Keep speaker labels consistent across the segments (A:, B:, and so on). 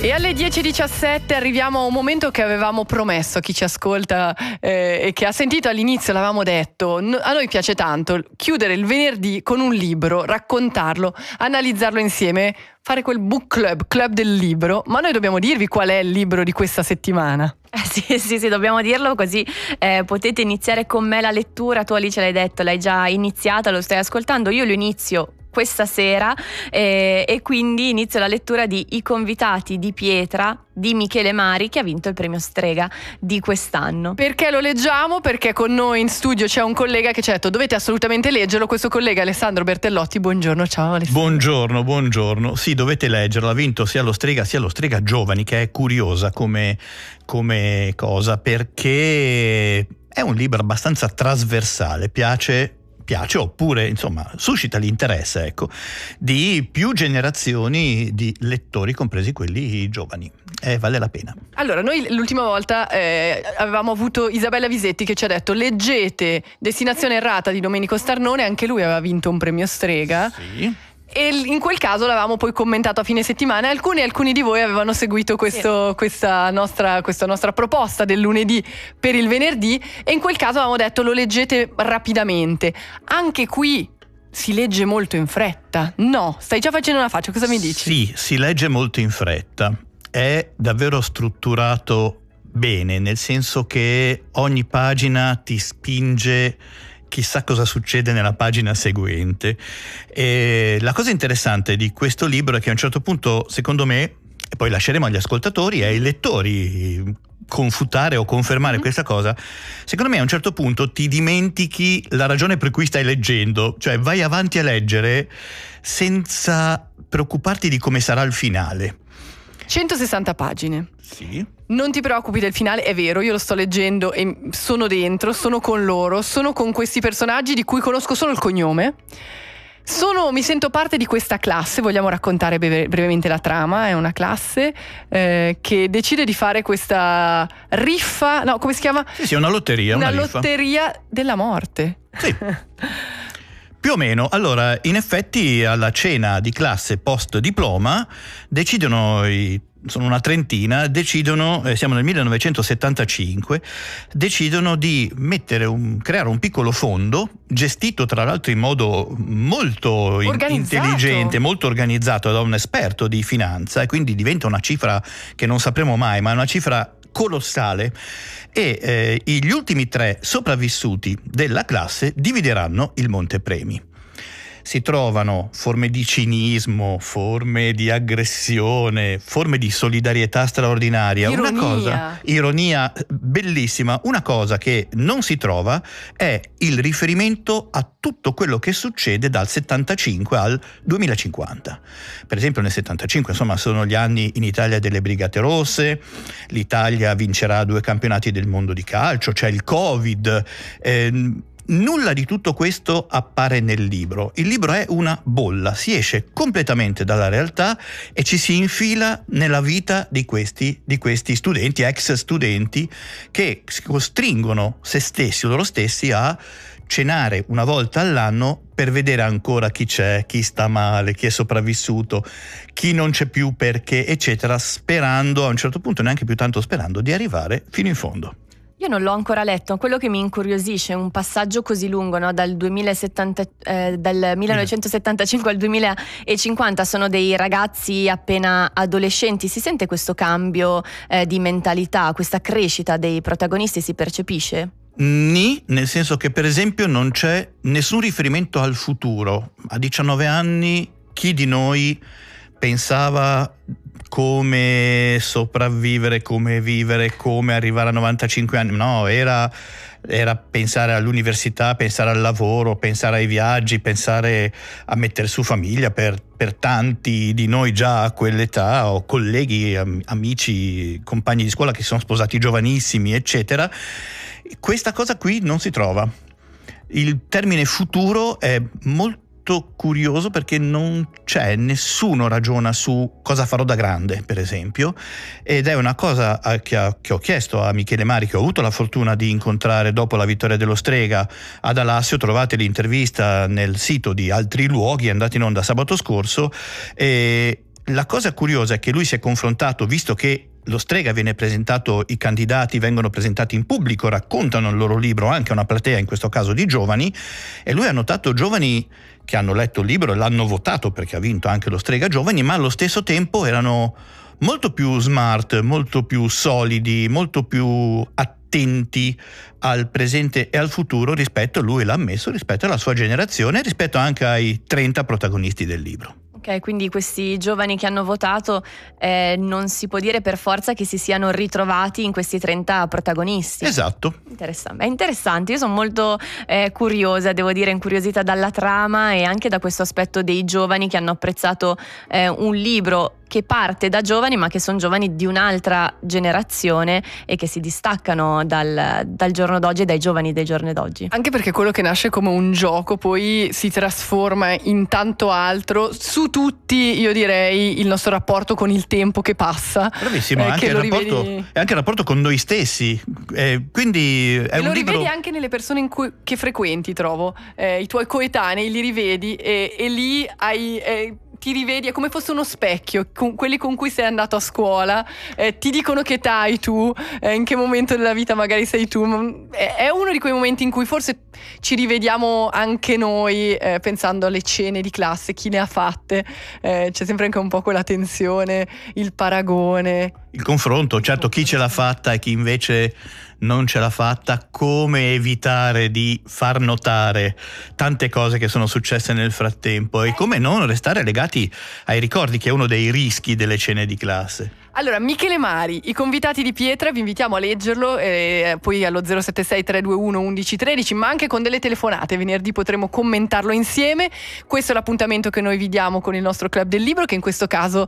A: E alle 10:17 arriviamo a un momento che avevamo promesso a chi ci ascolta e che ha sentito all'inizio, l'avevamo detto. A noi piace tanto chiudere il venerdì con un libro, raccontarlo, analizzarlo insieme, fare quel book club del libro. Ma noi dobbiamo dirvi qual è il libro di questa settimana.
B: Sì, dobbiamo dirlo, così potete iniziare con me la lettura. Tu, Alice, l'hai detto, l'hai già iniziata, lo stai ascoltando. Io lo inizio questa sera e quindi inizio la lettura di I convitati di pietra di Michele Mari, che ha vinto il premio Strega di quest'anno.
A: Perché lo leggiamo? Perché con noi in studio c'è un collega che ci ha detto dovete assolutamente leggerlo. Questo collega Alessandro Bertellotti. Buongiorno. Ciao Alessandro.
C: Buongiorno. Sì, dovete leggerlo. Ha vinto sia lo Strega Giovani, che è curiosa come cosa, perché è un libro abbastanza trasversale, piace oppure insomma suscita l'interesse, ecco, di più generazioni di lettori, compresi quelli giovani. Vale la pena.
A: Allora, noi l'ultima volta avevamo avuto Isabella Visetti che ci ha detto leggete Destinazione Errata di Domenico Starnone, anche lui aveva vinto un premio Strega.
C: Sì.
A: E in quel caso l'avevamo poi commentato a fine settimana. Alcuni di voi avevano seguito questa nostra proposta del lunedì per il venerdì, e in quel caso avevamo detto lo leggete rapidamente. Anche qui si legge molto in fretta. No, stai già facendo una faccia, cosa mi dici?
C: Sì, si legge molto in fretta. È davvero strutturato bene, nel senso che ogni pagina ti spinge, chissà cosa succede nella pagina seguente. E la cosa interessante di questo libro è che a un certo punto, secondo me, e poi lasceremo agli ascoltatori e ai lettori confutare o confermare questa cosa, secondo me a un certo punto ti dimentichi la ragione per cui stai leggendo, cioè vai avanti a leggere senza preoccuparti di come sarà il finale.
A: 160 pagine.
C: Sì.
A: Non ti preoccupi del finale, è vero, io lo sto leggendo e sono dentro, sono con loro, sono con questi personaggi di cui conosco solo il cognome. Mi sento parte di questa classe. Vogliamo raccontare brevemente la trama. È una classe che decide di fare questa riffa, no, come si chiama?
C: Sì, una lotteria.
A: Una
C: riffa.
A: Lotteria della morte.
C: Sì. Più o meno. Allora, in effetti alla cena di classe post diploma sono una trentina, siamo nel 1975, decidono di creare un piccolo fondo, gestito tra l'altro in modo molto intelligente, molto organizzato da un esperto di finanza, e quindi diventa una cifra che non sapremo mai, ma è una cifra colossale. E gli ultimi 3 sopravvissuti della classe divideranno il montepremi. Si trovano forme di cinismo, forme di aggressione, forme di solidarietà straordinaria. Ironia bellissima. Una cosa che non si trova è il riferimento a tutto quello che succede dal 75 al 2050. Per esempio nel 75, insomma, sono gli anni in Italia delle Brigate Rosse, l'Italia vincerà 2 campionati del mondo di calcio, c'è il Covid. Nulla di tutto questo appare nel libro. Il libro è una bolla, si esce completamente dalla realtà e ci si infila nella vita di questi studenti, ex studenti, che costringono se stessi o loro stessi a cenare una volta all'anno per vedere ancora chi c'è, chi sta male, chi è sopravvissuto, chi non c'è più perché, eccetera, sperando, a un certo punto neanche più tanto sperando, di arrivare fino in fondo.
B: Io non l'ho ancora letto. Quello che mi incuriosisce è un passaggio così lungo, no? Dal 1975 al 2050 sono dei ragazzi appena adolescenti. Si sente questo cambio di mentalità, questa crescita dei protagonisti, si percepisce?
C: Nel senso che per esempio non c'è nessun riferimento al futuro. A 19 anni chi di noi pensava come sopravvivere, come vivere, come arrivare a 95 anni? No, era pensare all'università, pensare al lavoro, pensare ai viaggi, pensare a mettere su famiglia per tanti di noi già a quell'età, o colleghi, amici, compagni di scuola che si sono sposati giovanissimi, eccetera. Questa cosa qui non si trova. Il termine futuro è molto curioso perché non c'è, nessuno ragiona su cosa farò da grande, per esempio, ed è una cosa che ho chiesto a Michele Mari, che ho avuto la fortuna di incontrare dopo la vittoria dello Strega ad Alassio. Trovate l'intervista nel sito di Altri Luoghi, è andata in onda sabato scorso, e la cosa curiosa è che lui si è confrontato, visto che lo Strega viene presentato, i candidati vengono presentati in pubblico, raccontano il loro libro anche a una platea, in questo caso di giovani, e lui ha notato giovani che hanno letto il libro e l'hanno votato perché ha vinto anche lo Strega Giovani, ma allo stesso tempo erano molto più smart, molto più solidi, molto più attenti al presente e al futuro rispetto, lui l'ha ammesso, rispetto alla sua generazione, rispetto anche ai 30 protagonisti del libro.
B: Ok, quindi questi giovani che hanno votato non si può dire per forza che si siano ritrovati in questi 30 protagonisti.
C: Esatto.
B: È interessante, io sono molto curiosa, devo dire, incuriosita dalla trama e anche da questo aspetto dei giovani che hanno apprezzato un libro che parte da giovani ma che sono giovani di un'altra generazione e che si distaccano dal giorno d'oggi e dai giovani del giorno d'oggi.
A: Anche perché quello che nasce come un gioco poi si trasforma in tanto altro. Su tutti, io direi, il nostro rapporto con il tempo che passa.
C: Bravissimo, anche il rapporto con noi stessi. Quindi è un libro... Lo
A: rivedi anche nelle persone che frequenti, trovo. I tuoi coetanei li rivedi e lì hai... ti rivedi, è come fosse uno specchio, quelli con cui sei andato a scuola, ti dicono che età hai tu, in che momento della vita magari sei tu, è uno di quei momenti in cui forse ci rivediamo anche noi, pensando alle cene di classe, chi ne ha fatte, c'è sempre anche un po' quella tensione, il paragone.
C: Il confronto, certo, chi ce l'ha fatta e chi invece non ce l'ha fatta, come evitare di far notare tante cose che sono successe nel frattempo e come non restare legati ai ricordi, che è uno dei rischi delle cene di classe.
A: Allora, Michele Mari, I convitati di pietra, vi invitiamo a leggerlo, poi allo 076 321 1113, ma anche con delle telefonate. Venerdì potremo commentarlo insieme. Questo è l'appuntamento che noi vi diamo con il nostro Club del Libro, che in questo caso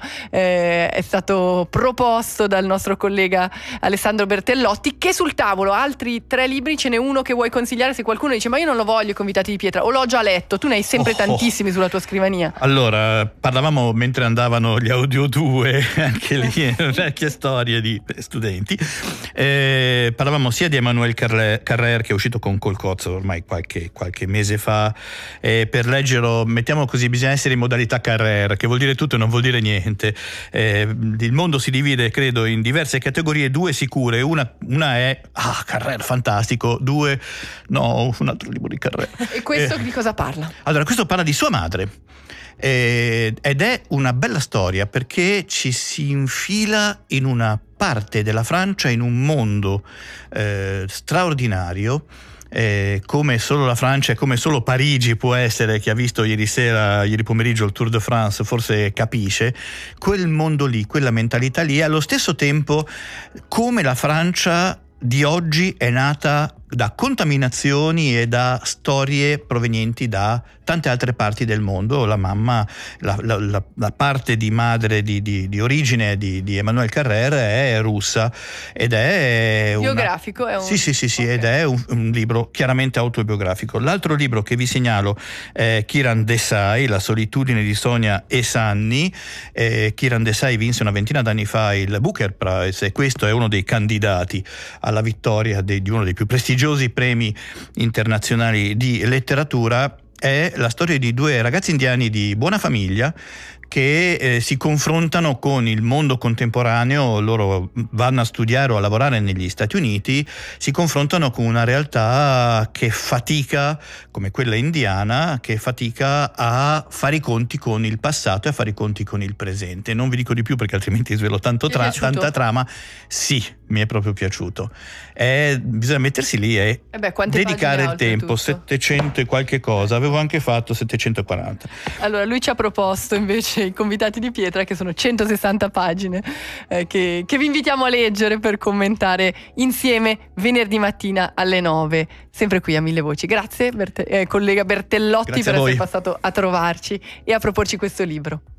A: è stato proposto dal nostro collega Alessandro Bertellotti, che sul tavolo altri 3 libri, ce n'è uno che vuoi consigliare se qualcuno dice ma io non lo voglio, I convitati di pietra, o l'ho già letto. Tu ne hai sempre tantissimi sulla tua scrivania.
C: Allora, parlavamo mentre andavano gli audio 2, anche lì vecchie storie di studenti, parlavamo sia di Emmanuel Carrère, che è uscito con Colcozzo ormai qualche mese fa, per leggerlo, mettiamo così, bisogna essere in modalità Carrère, che vuol dire tutto e non vuol dire niente. Il mondo si divide, credo, in diverse categorie, 2 sicure, una è Carrère fantastico, 2 no, un altro libro di Carrère.
A: E questo di cosa parla?
C: Allora, questo parla di sua madre. Ed è una bella storia perché ci si infila in una parte della Francia, in un mondo straordinario, come solo la Francia e come solo Parigi può essere. Chi ha visto ieri pomeriggio il Tour de France forse capisce quel mondo lì, quella mentalità lì, e allo stesso tempo come la Francia di oggi è nata da contaminazioni e da storie provenienti da tante altre parti del mondo. La mamma, la parte di madre di origine di Emmanuel Carrère è russa ed è
A: biografico, è un...
C: Sì, okay. Ed è un libro chiaramente autobiografico. L'altro libro che vi segnalo è Kiran Desai, La solitudine di Sonia e Sanni. Kiran Desai vinse una ventina d'anni fa il Booker Prize e questo è uno dei candidati alla vittoria di uno dei più prestigiosi premi internazionali di letteratura. È la storia di 2 ragazzi indiani di buona famiglia che si confrontano con il mondo contemporaneo. Loro vanno a studiare o a lavorare negli Stati Uniti, si confrontano con una realtà che fatica, come quella indiana, che fatica a fare i conti con il passato e a fare i conti con il presente. Non vi dico di più perché altrimenti svelo tanta trama. Sì, mi è proprio piaciuto. Bisogna mettersi lì e dedicare il tempo, 700 e qualche cosa. Avevo anche fatto 740.
A: Allora, lui ci ha proposto invece I convitati di pietra, che sono 160 pagine, che vi invitiamo a leggere per commentare insieme venerdì mattina alle 9, sempre qui a Mille Voci. Grazie collega Bertellotti. Grazie per essere passato a trovarci e a proporci questo libro.